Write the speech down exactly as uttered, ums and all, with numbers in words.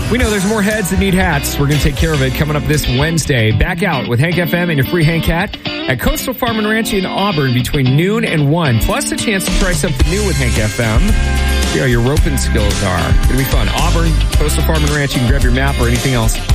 We know there's more heads that need hats. We're going to take care of it coming up this Wednesday. Back out with Hank F M and your free Hank hat at Coastal Farm and Ranch in Auburn between noon and one. Plus a chance to try something new with Hank F M. See how your roping skills are. It's going to be fun. Auburn, Coastal Farm and Ranch. You can grab your map or anything else